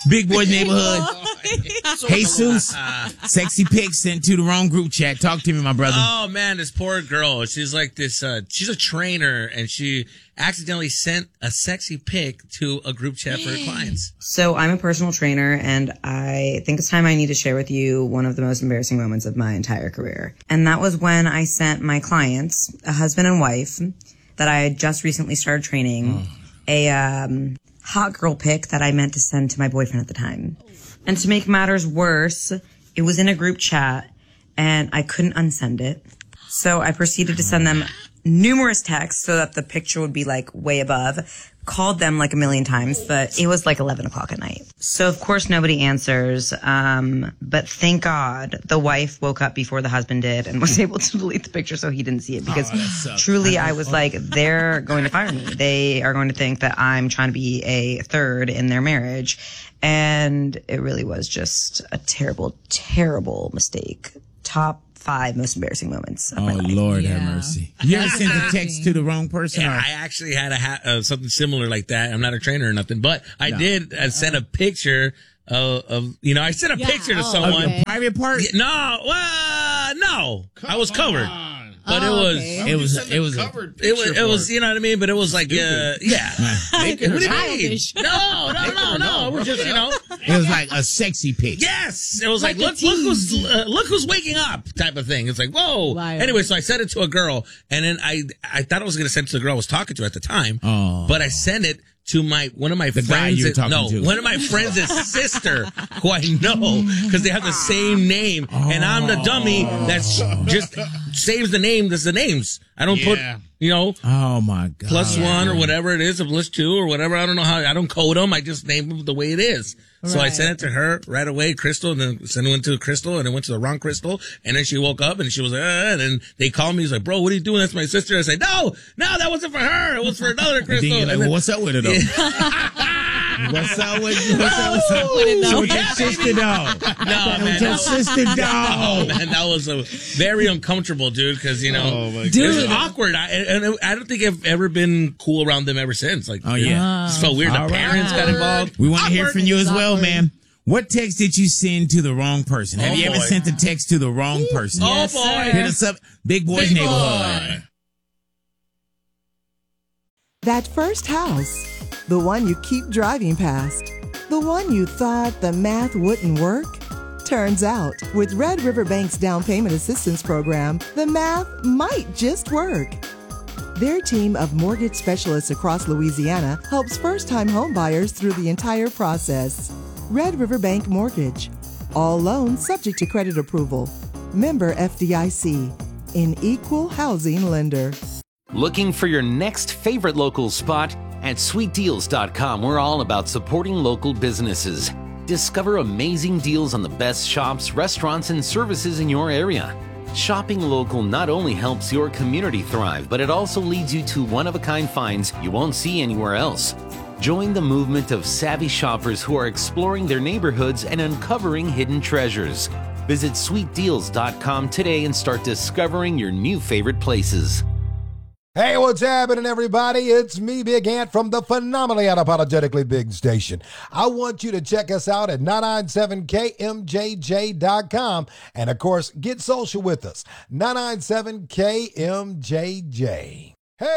Big Boy Neighborhood. Jesus, sexy pics sent to the wrong group chat. Talk to me, my brother. Oh, man, this poor girl. She's like this, she's a trainer, and she accidentally sent a sexy pic to a group chat for her clients. So I'm a personal trainer, and I think it's time I need to share with you one of the most embarrassing moments of my entire career. And that was when I sent my clients, a husband and wife that I had just recently started training, a hot girl pic that I meant to send to my boyfriend at the time. And to make matters worse, it was in a group chat, and I couldn't unsend it. So I proceeded to send them numerous texts so that the picture would be like way above. Called them like a million times, but it was like 11 o'clock at night. So of course nobody answers. But thank God the wife woke up before the husband did and was able to delete the picture so he didn't see it, because truly I was like, they're going to fire me. They are going to think that I'm trying to be a third in their marriage. And it really was just a terrible, terrible mistake. Top 5 most embarrassing moments of my life. Oh, Lord have mercy. You ever sent a text to the wrong person? Yeah, I actually had something similar like that. I'm not a trainer or nothing, but I did send a picture of I sent a picture to someone. Of your private part? No, no. I was covered. But it was covered. It was, you know what I mean? But it was like, yeah. What do you mean? No. It was just, It was like a sexy pic. Yes. It was like look who's waking up type of thing. It's like, whoa. Liar. Anyway, so I sent it to a girl, and then I thought I was going to send it to the girl I was talking to at the time. Oh. But I sent it to one of my friends. One of my friends' sister, who I know because they have the same name, and I'm the dummy that's just saves the name. That's the names. I don't put, oh my God, +1 or whatever it is, or +2 or whatever. I don't know how. I don't code them. I just name them the way it is. So I sent it to her right away, Crystal, and then sent it to Crystal, and it went to the wrong Crystal, and then she woke up, and she was like, and then they called me, he's like, bro, what are you doing? That's my sister. I said, no, that wasn't for her. It was for another Crystal. And then you're like, well, what's up with it, though? What's up with it, though? With your sister, though. No, man. With your sister, though. Man, that was very uncomfortable, dude, because, it was awkward. I don't think I've ever been cool around them ever since. Like, it just felt weird. The parents got involved. We want to hear from you as well, man. What text did you send to the wrong person? Have you ever sent a text to the wrong person? Yes, boy. Hit us up, Big Boy's Neighborhood. That first house, the one you keep driving past, the one you thought the math wouldn't work. Turns out, with Red River Bank's down payment assistance program, the math might just work. Their team of mortgage specialists across Louisiana helps first-time home buyers through the entire process. Red River Bank Mortgage. All loans subject to credit approval. Member FDIC. An equal housing lender. Looking for your next favorite local spot? At sweetdeals.com, we're all about supporting local businesses. Discover amazing deals on the best shops, restaurants, and services in your area. Shopping local not only helps your community thrive, but it also leads you to one-of-a-kind finds you won't see anywhere else. Join the movement of savvy shoppers who are exploring their neighborhoods and uncovering hidden treasures. Visit sweetdeals.com today and start discovering your new favorite places. Hey, what's happening, everybody? It's me, Big Ant, from the phenomenally unapologetically big station. I want you to check us out at 997KMJJ.com. And, of course, get social with us. 997KMJJ.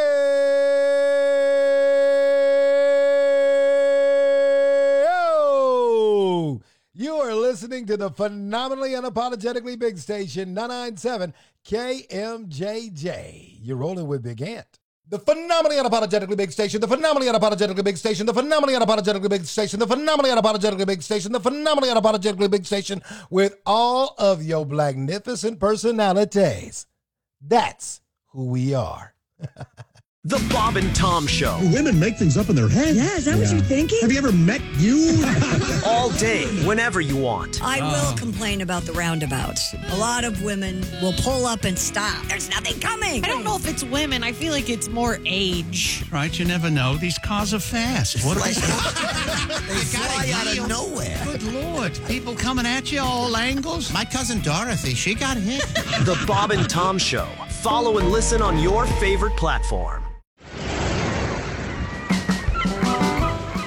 Hey! Oh! You are listening to the phenomenally unapologetically big station, 997 KMJJ. You're rolling with Big Ant. The phenomenally unapologetically big station, the phenomenally unapologetically big station, the phenomenally unapologetically big station, the phenomenally unapologetically big station, the phenomenally unapologetically big station with all of your magnificent personalities. That's who we are. The Bob and Tom Show. Women make things up in their head. Yeah, is that what you're thinking? Have you ever met you? All day, whenever you want. I will complain about the roundabouts. A lot of women will pull up and stop. There's nothing coming. I don't know if it's women. I feel like it's more age. Right, you never know. These cars are fast. What They fly out of nowhere. Good Lord. People coming at you all angles. My cousin Dorothy, she got hit. The Bob and Tom Show. Follow and listen on your favorite platform.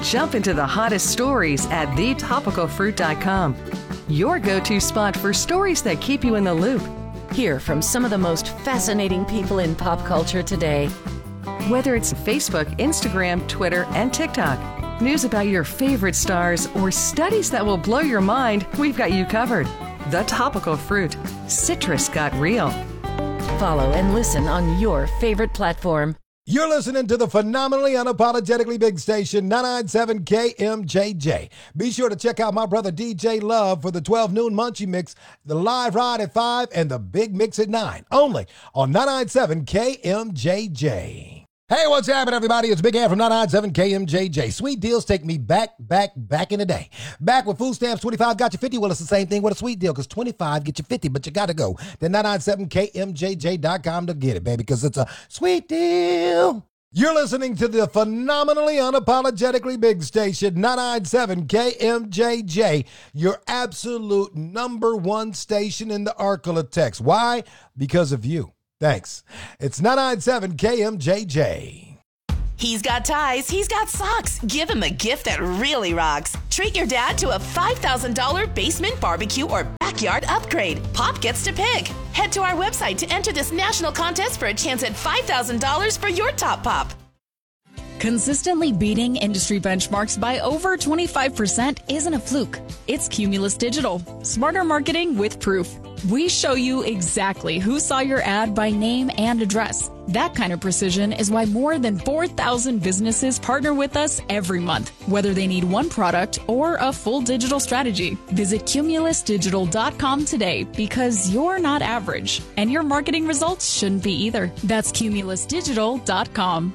Jump into the hottest stories at thetopicalfruit.com. Your go-to spot for stories that keep you in the loop. Hear from some of the most fascinating people in pop culture today. Whether it's Facebook, Instagram, Twitter, and TikTok, news about your favorite stars, or studies that will blow your mind, we've got you covered. The Topical Fruit. Citrus got real. Follow and listen on your favorite platform. You're listening to the phenomenally unapologetically big station, 997 KMJJ. Be sure to check out my brother DJ Love for the 12 noon Munchie Mix, the live ride at 5, and the big mix at 9. Only on 997 KMJJ. Hey, what's happening, everybody? It's Big Ant from 997 KMJJ. Sweet deals take me back in the day. Back with food stamps, 25 got you 50. Well, it's the same thing with a sweet deal, because 25 get you 50, but you got to go to 997KMJJ.com to get it, baby, because it's a sweet deal. You're listening to the phenomenally unapologetically big station, 997 KMJJ, your absolute number one station in the Arklatex. Why? Because of you. Thanks. It's 997 KMJJ. He's got ties. He's got socks. Give him a gift that really rocks. Treat your dad to a $5,000 basement barbecue or backyard upgrade. Pop gets to pick. Head to our website to enter this national contest for a chance at $5,000 for your top pop. Consistently beating industry benchmarks by over 25% isn't a fluke. It's Cumulus Digital. Smarter marketing with proof. We show you exactly who saw your ad by name and address. That kind of precision is why more than 4,000 businesses partner with us every month, whether they need one product or a full digital strategy. Visit cumulusdigital.com today, because you're not average, and your marketing results shouldn't be either. That's cumulusdigital.com.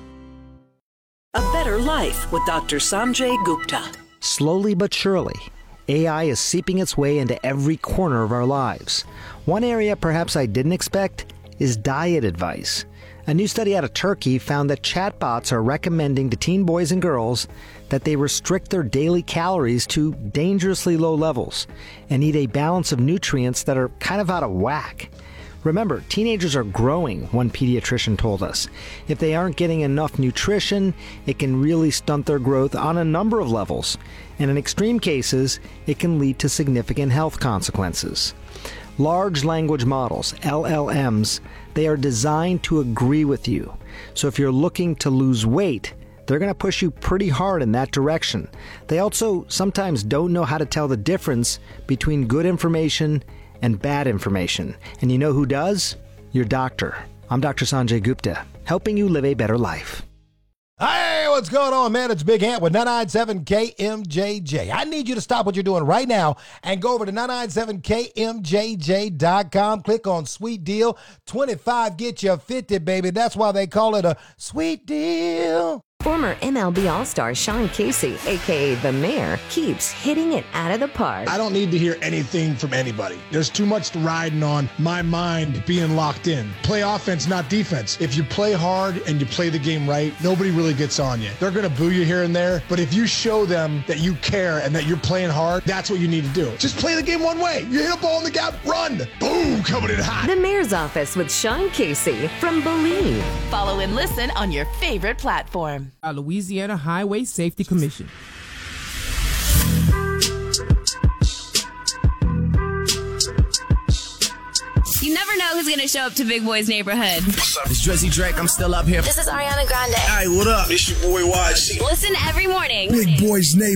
A Better Life with Dr. Sanjay Gupta. Slowly but surely, AI is seeping its way into every corner of our lives. One area perhaps I didn't expect is diet advice. A new study out of Turkey found that chatbots are recommending to teen boys and girls that they restrict their daily calories to dangerously low levels and eat a balance of nutrients that are kind of out of whack. Remember, teenagers are growing, one pediatrician told us. If they aren't getting enough nutrition, it can really stunt their growth on a number of levels. And in extreme cases, it can lead to significant health consequences. Large language models, LLMs, they are designed to agree with you. So if you're looking to lose weight, they're going to push you pretty hard in that direction. They also sometimes don't know how to tell the difference between good information and bad information. And you know who does? Your doctor. I'm Dr. Sanjay Gupta, helping you live a better life. Hey, what's going on, man? It's Big Ant with 997 KMJJ. I need you to stop what you're doing right now and go over to 997KMJJ.com. Click on Sweet Deal. 25 get you 50, baby. That's why they call it a sweet deal. Former MLB All-Star Sean Casey, a.k.a. The Mayor, keeps hitting it out of the park. I don't need to hear anything from anybody. There's too much riding on my mind being locked in. Play offense, not defense. If you play hard and you play the game right, nobody really gets on you. They're going to boo you here and there, but if you show them that you care and that you're playing hard, that's what you need to do. Just play the game one way. You hit a ball in the gap, run. Boom, coming in hot. The Mayor's Office with Sean Casey from Believe. Follow and listen on your favorite platform. Louisiana Highway Safety Commission. You never know who's going to show up to Big Boy's neighborhood. What's up? It's Drizzy Drake. I'm still up here. This is Ariana Grande. Hey, what up? It's your boy YG. Listen every morning. Big Boy's neighborhood.